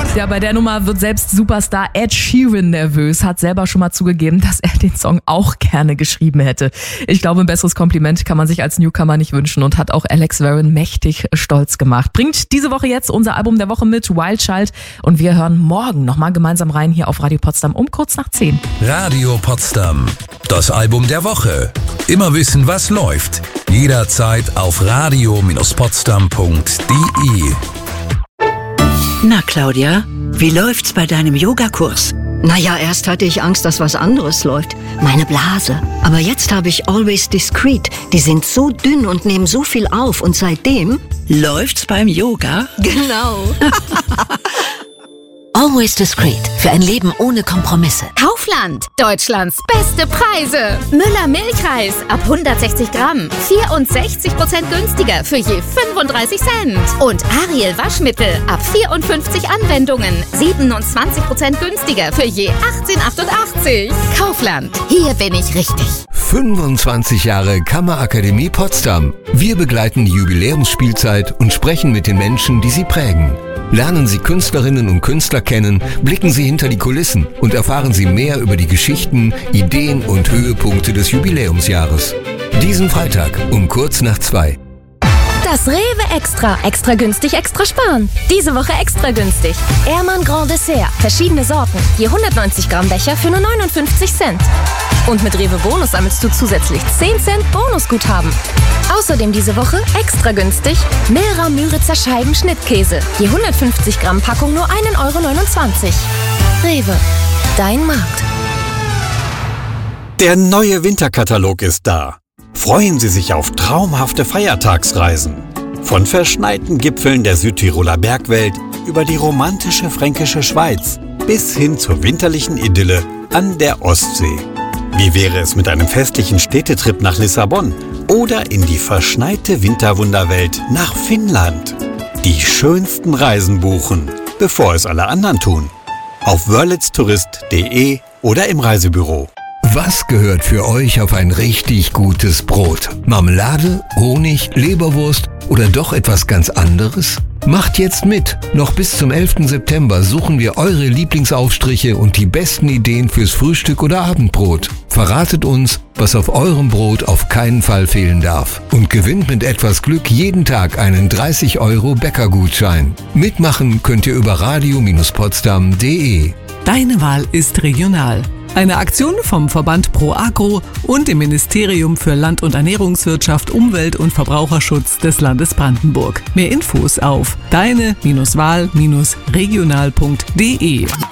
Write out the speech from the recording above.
Ja, bei der Nummer wird selbst Superstar Ed Sheeran nervös, hat selber schon mal zugegeben, dass er den Song auch gerne geschrieben hätte. Ich glaube, ein besseres Kompliment kann man sich als Newcomer nicht wünschen und hat auch Alex Warren mächtig stolz gemacht. Bringt diese Woche jetzt unser Album der Woche mit, Wild Child, und wir hören morgen nochmal gemeinsam rein hier auf Radio Potsdam um kurz nach 10. Radio Potsdam, das Album der Woche. Immer wissen, was läuft. Jederzeit auf radio-potsdam.de. Na Claudia, wie läuft's bei deinem Yogakurs? Naja, erst hatte ich Angst, dass was anderes läuft. Meine Blase. Aber jetzt habe ich Always Discreet. Die sind so dünn und nehmen so viel auf. Und seitdem... Läuft's beim Yoga? Genau. Always Discreet. Für ein Leben ohne Kompromisse. Kaufland. Deutschlands beste Preise. Müller Milchreis ab 160 Gramm. 64% günstiger für je 35 Cent. Und Ariel Waschmittel ab 54 Anwendungen. 27% günstiger für je 18,88. Kaufland. Hier bin ich richtig. 25 Jahre Kammerakademie Potsdam. Wir begleiten die Jubiläumsspielzeit und sprechen mit den Menschen, die sie prägen. Lernen Sie Künstlerinnen und Künstler kennen, blicken Sie hinter die Kulissen und erfahren Sie mehr über die Geschichten, Ideen und Höhepunkte des Jubiläumsjahres. Diesen Freitag um kurz nach 2. Das Rewe Extra günstig, extra sparen. Diese Woche extra günstig. Ehrmann Grand Dessert, verschiedene Sorten. Je 190 Gramm Becher für nur 59 Cent. Und mit Rewe Bonus sammelst du zusätzlich 10 Cent Bonusguthaben. Außerdem diese Woche extra günstig Milra Müritzer Scheiben Schnittkäse. Je 150 Gramm Packung nur 1,29 Euro. Rewe, dein Markt. Der neue Winterkatalog ist da. Freuen Sie sich auf traumhafte Feiertagsreisen. Von verschneiten Gipfeln der Südtiroler Bergwelt über die romantische fränkische Schweiz bis hin zur winterlichen Idylle an der Ostsee. Wie wäre es mit einem festlichen Städtetrip nach Lissabon oder in die verschneite Winterwunderwelt nach Finnland? Die schönsten Reisen buchen, bevor es alle anderen tun. Auf wörlitztourist.de oder im Reisebüro. Was gehört für euch auf ein richtig gutes Brot? Marmelade, Honig, Leberwurst oder doch etwas ganz anderes? Macht jetzt mit! Noch bis zum 11. September suchen wir eure Lieblingsaufstriche und die besten Ideen fürs Frühstück oder Abendbrot. Verratet uns, was auf eurem Brot auf keinen Fall fehlen darf. Und gewinnt mit etwas Glück jeden Tag einen 30 € Bäckergutschein. Mitmachen könnt ihr über radio-potsdam.de. Deine Wahl ist regional. Eine Aktion vom Verband Pro Agro und dem Ministerium für Land- und Ernährungswirtschaft, Umwelt- und Verbraucherschutz des Landes Brandenburg. Mehr Infos auf deine-wahl-regional.de.